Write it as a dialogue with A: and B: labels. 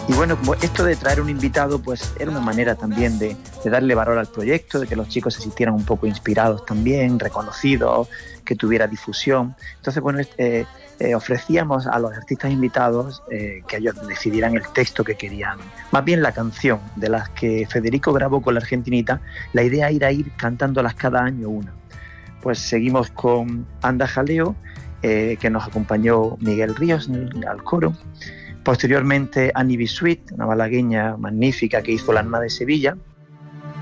A: Y bueno, como esto de traer un invitado, pues era una manera también de darle valor al proyecto, de que los chicos se sintieran un poco inspirados también, reconocidos, que tuviera difusión. Entonces, bueno, ofrecíamos a los artistas invitados que ellos decidieran el texto que querían, más bien la canción de las que Federico grabó con la Argentinita. La idea era ir cantándolas cada año una. Pues seguimos con Anda Jaleo, que nos acompañó Miguel Ríos al coro. Posteriormente Annie B. Sweet, una malagueña magnífica que hizo La Alma de Sevilla.